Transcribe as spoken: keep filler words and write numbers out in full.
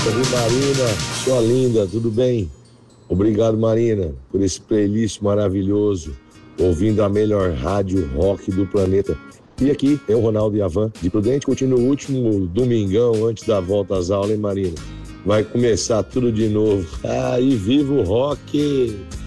Oi, Marina, sua linda, tudo bem? Obrigado, Marina, por esse playlist maravilhoso, ouvindo a melhor rádio rock do planeta. E aqui é o Ronaldo Yavan, de Prudente, curtindo o último domingão antes da volta às aulas, hein, Marina? Vai começar tudo de novo. Ah, e viva o rock!